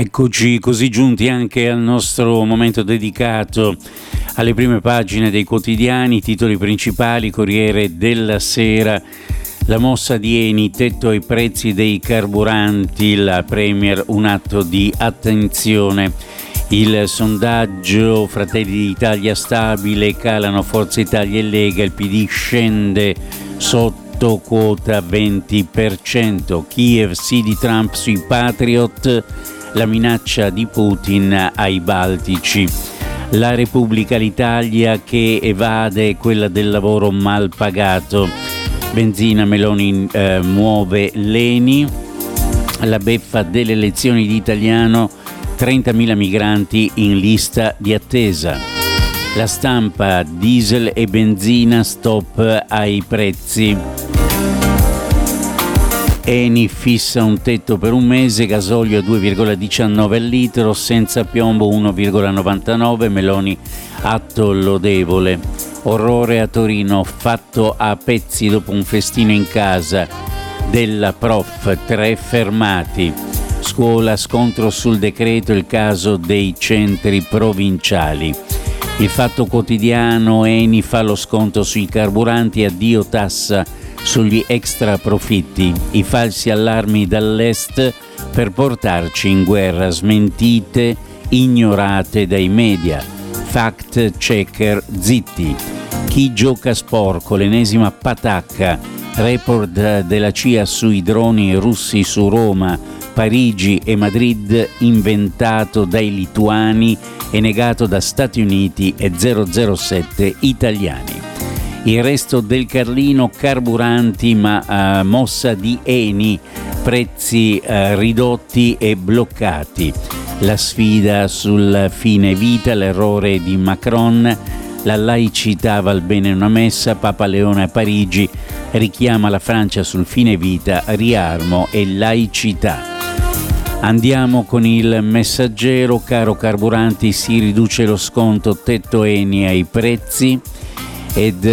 Eccoci così giunti anche al nostro momento dedicato alle prime pagine dei quotidiani, titoli principali, Corriere della Sera, la mossa di Eni, tetto ai prezzi dei carburanti, la Premier un atto di attenzione, il sondaggio Fratelli d'Italia stabile, calano Forza Italia e Lega, il PD scende sotto quota 20%, Kiev sì di Trump sui Patriot, la minaccia di Putin ai Baltici, la Repubblica l'Italia che evade quella del lavoro mal pagato, benzina Meloni muove l'Eni, la beffa delle elezioni di Italiano, 30.000 migranti in lista di attesa, la Stampa diesel e benzina stop ai prezzi. Eni fissa un tetto per un mese, gasolio a 2,19 al litro, senza piombo 1,99, Meloni atto lodevole. Orrore a Torino, fatto a pezzi dopo un festino in casa della prof, 3 fermati. Scuola, scontro sul decreto, il caso dei centri provinciali. Il Fatto Quotidiano, Eni fa lo sconto sui carburanti, addio tassa sugli extra profitti, i falsi allarmi dall'est per portarci in guerra, smentite ignorate dai media, fact checker zitti, chi gioca sporco, l'ennesima patacca, report della CIA sui droni russi su Roma, Parigi e Madrid inventato dai lituani e negato da Stati Uniti e 007 italiani. Il resto del Carlino, carburanti ma mossa di Eni, prezzi ridotti e bloccati. La sfida sul fine vita, l'errore di Macron, la laicità val bene una messa, Papa Leone a Parigi richiama la Francia sul fine vita, riarmo e laicità. Andiamo con il Messaggero, caro carburanti si riduce lo sconto, tetto Eni ai prezzi. Ed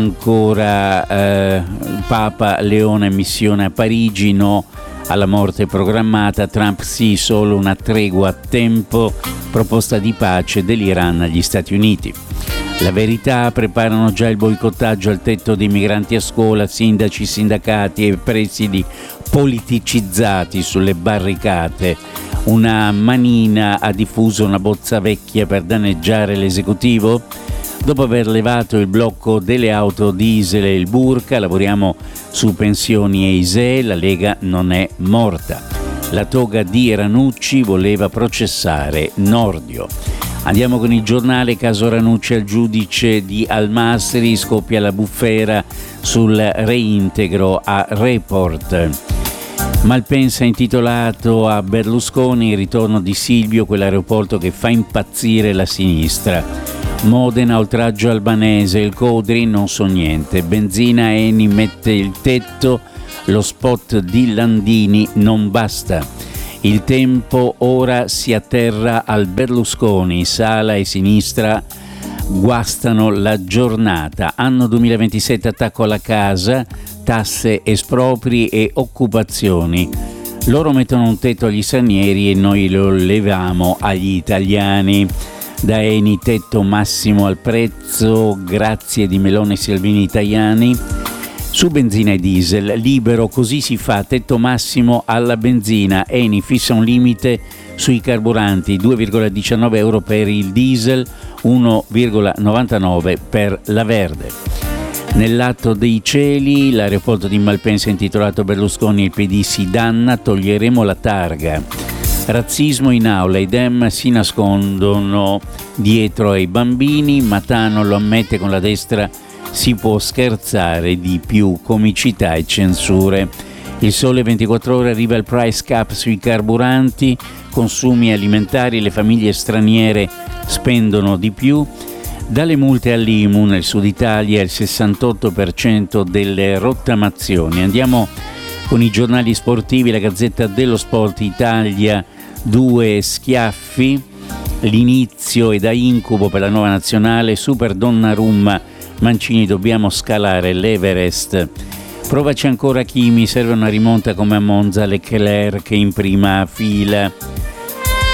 ancora Papa Leone missione a Parigi, no alla morte programmata, Trump sì solo una tregua a tempo, proposta di pace dell'Iran agli Stati Uniti. La Verità, preparano già il boicottaggio al tetto dei migranti a scuola, sindaci, sindacati e presidi politicizzati sulle barricate. Una manina ha diffuso una bozza vecchia per danneggiare l'esecutivo. Dopo aver levato il blocco delle auto diesel e il burka, lavoriamo su pensioni e ISEE, la Lega non è morta. La toga di Ranucci voleva processare Nordio. Andiamo con il Giornale, caso Ranucci al giudice di Almasri, scoppia la bufera sul reintegro a Report. Malpensa intitolato a Berlusconi, il ritorno di Silvio, quell'aeroporto che fa impazzire la sinistra. Modena, oltraggio albanese, il Codri non so niente, benzina Eni mette il tetto, lo spot di Landini non basta. Il Tempo, ora si atterra al Berlusconi, Sala e sinistra guastano la giornata. Anno 2027, attacco alla casa, tasse, espropri e occupazioni. Loro mettono un tetto agli stranieri e noi lo leviamo agli italiani. Da Eni tetto massimo al prezzo, grazie di Meloni e Salvini Tajani. Su benzina e diesel, libero così si fa, tetto massimo alla benzina, Eni fissa un limite sui carburanti, 2,19 euro per il diesel, 1,99 per la verde. Nell'atto dei cieli, l'aeroporto di Malpensa intitolato Berlusconi, il PD si danna, toglieremo la targa. Razzismo in aula, i Dem si nascondono dietro ai bambini, Matano lo ammette con la destra, si può scherzare di più, comicità e censure. Il Sole 24 Ore, arriva il price cap sui carburanti, consumi alimentari, le famiglie straniere spendono di più. Dalle multe all'IMU nel Sud Italia il 68% delle rottamazioni. Andiamo con i giornali sportivi, la Gazzetta dello Sport Italia, 2 schiaffi, l'inizio e da incubo per la nuova nazionale, Super Donnarumma, Mancini dobbiamo scalare l'Everest. Provaci ancora Kimi, serve una rimonta come a Monza, Leclerc in prima fila.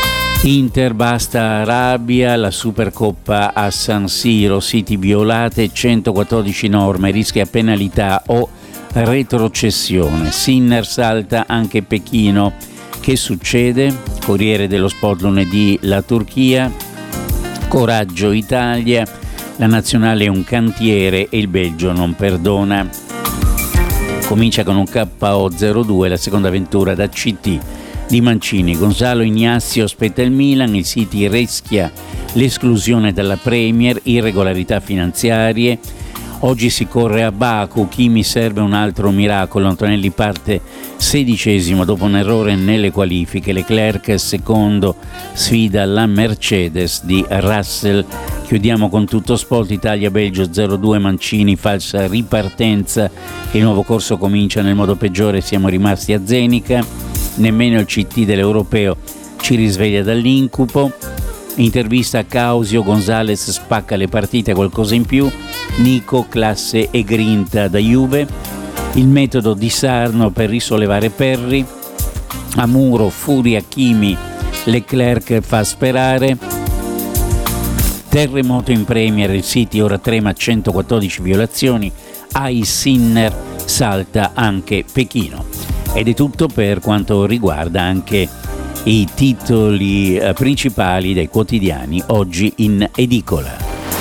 Inter basta Arabia, la Supercoppa a San Siro, siti violate, 114 norme, rischia penalità o retrocessione. Sinner salta anche Pechino. Che succede? Corriere dello Sport lunedì, la Turchia, coraggio Italia, la nazionale è un cantiere e il Belgio non perdona. Comincia con un KO 0-2 la seconda avventura da CT di Mancini. Gonzalo Ignazio aspetta il Milan, il City rischia l'esclusione dalla Premier, irregolarità finanziarie. Oggi si corre a Baku, Kimi serve un altro miracolo. Antonelli parte 16° dopo un errore nelle qualifiche. Leclerc secondo, sfida la Mercedes di Russell. Chiudiamo con Tutto Sport, Italia-Belgio 0-2, Mancini, falsa ripartenza, il nuovo corso comincia nel modo peggiore, siamo rimasti a Zenica, nemmeno il CT dell'Europeo ci risveglia dall'incubo. Intervista a Causio, Gonzalez spacca le partite, qualcosa in più, Nico, classe e grinta da Juve, il metodo di Sarno per risollevare Perri, a Muro, furia Kimi, Leclerc fa sperare, terremoto in Premier, il City ora trema, 114 violazioni, ai Sinner salta anche Pechino. Ed è tutto per quanto riguarda anche i titoli principali dei quotidiani oggi in edicola.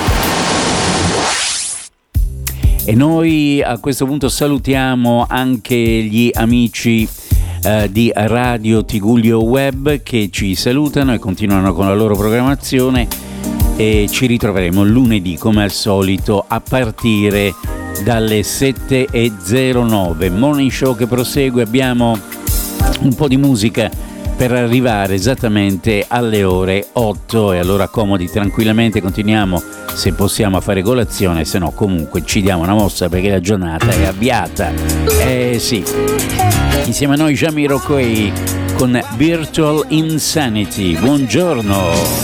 E noi a questo punto salutiamo anche gli amici di Radio Tigullio Web che ci salutano e continuano con la loro programmazione, e ci ritroveremo lunedì come al solito a partire dalle 7:09. Morning Show che prosegue, abbiamo un po' di musica per arrivare esattamente alle ore 8 e allora accomodi tranquillamente, continuiamo se possiamo a fare colazione, se no comunque ci diamo una mossa perché la giornata è avviata. Sì, insieme a noi Jamiroquai con Virtual Insanity. Buongiorno.